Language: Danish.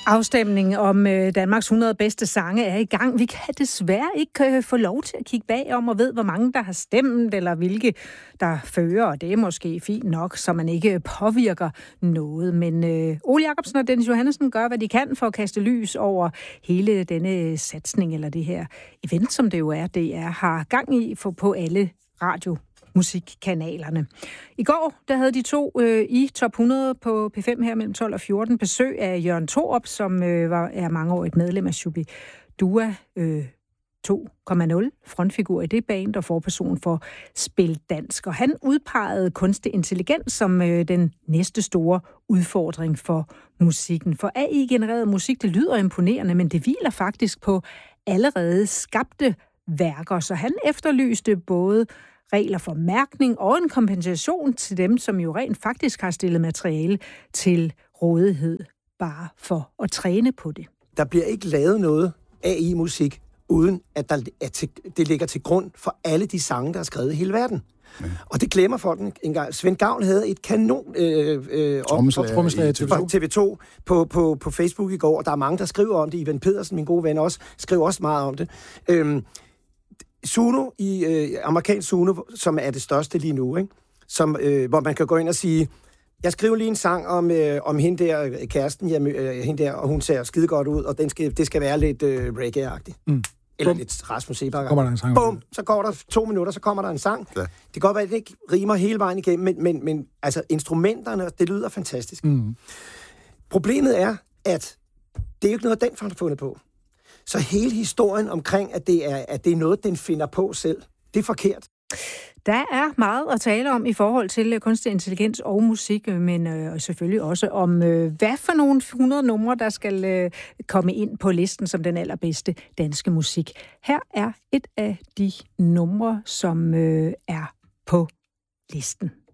Afstemningen om Danmarks 100 bedste sange er i gang. Vi kan desværre ikke få lov til at kigge bagom og ved, hvor mange der har stemt, eller hvilke der fører, og det er måske fint nok, så man ikke påvirker noget. Men Ole Jacobsen og Dennis Johannessen gør, hvad de kan for at kaste lys over hele denne satsning, eller det her event, som det jo er, DR har gang i på alle radiomusikkanalerne. I går, der havde de to i top 100 på P5 her mellem 12 og 14 besøg af Jørgen Thorup, som er mangeårigt medlem af Shubidua 2.0, frontfigur i det band og forperson for Spil Dansk. Og han udpegede kunstig intelligens som den næste store udfordring for musikken. For AI-genereret musik, det lyder imponerende, men det hviler faktisk på allerede skabte værker. Så han efterlyste både regler for mærkning og en kompensation til dem, som jo rent faktisk har stillet materiale til rådighed, bare for at træne på det. Der bliver ikke lavet noget AI-musik, uden at det ligger til grund for alle de sange, der er skrevet i hele verden. Ja. Og det glemmer folk engang. Svend Gavl havde et kanon TV2 på Facebook i går, og der er mange, der skriver om det. Ivan Pedersen, min gode ven, skriver også meget om det. Suno amerikansk Suno, som er det største lige nu, ikke? Hvor man kan gå ind og sige, jeg skriver lige en sang om hende der, kæresten, hende der, og hun ser skide godt ud, og det skal være lidt reggae-agtigt. Eller lidt Rasmus Seebach. Bum! Så går der 2 minutter, så kommer der en sang. Ja. Det kan godt være, at det ikke rimer hele vejen igennem, men altså instrumenterne, det lyder fantastisk. Problemet er, at det er jo ikke noget, den har fundet på. Så hele historien omkring, at det er noget, den finder på selv, det er forkert. Der er meget at tale om i forhold til kunstig intelligens og musik, men selvfølgelig også om, hvad for nogle 100 numre, der skal komme ind på listen som den allerbedste danske musik. Her er et af de numre, som er på listen.